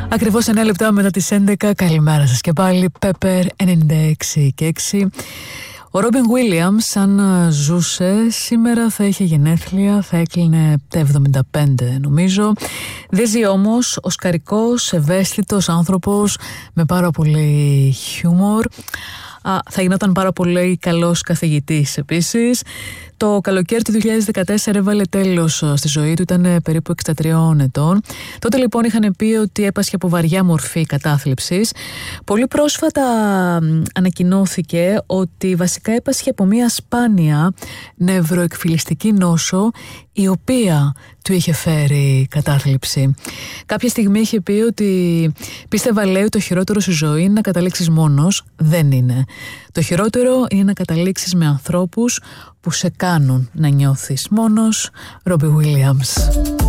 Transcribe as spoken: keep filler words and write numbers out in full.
Ακριβώς εννέα λεπτά μετά τις έντεκα. Καλημέρα σας και πάλι. Pepper ενενήντα έξι και έξι. Ο Ρόμπιν Γουίλιαμς, αν ζούσε σήμερα, θα είχε γενέθλια, θα έκλεινε τα εβδομήντα πέντε νομίζω. Δεν ζει όμως, οσκαρικός, ευαίσθητος άνθρωπος με πάρα πολύ χιούμορ. Α, θα γινόταν πάρα πολύ καλός καθηγητής επίσης. Το καλοκαίρι του δύο χιλιάδες δεκατέσσερα έβαλε τέλος στη ζωή του, ήταν περίπου εξήντα τριών ετών. Τότε λοιπόν είχαν πει ότι έπασχε από βαριά μορφή κατάθλιψης. Πολύ πρόσφατα ανακοινώθηκε ότι βασικά έπασχε από μια σπάνια νευροεκφυλιστική νόσο, η οποία του είχε φέρει κατάθλιψη. Κάποια στιγμή είχε πει ότι πίστευα, λέει, το χειρότερο στη ζωή είναι να καταλήξεις μόνος. Δεν είναι. Το χειρότερο είναι να καταλήξεις με ανθρώπους που σε κάνουν να νιώθεις μόνος. Ρόμπι Γουίλιαμς.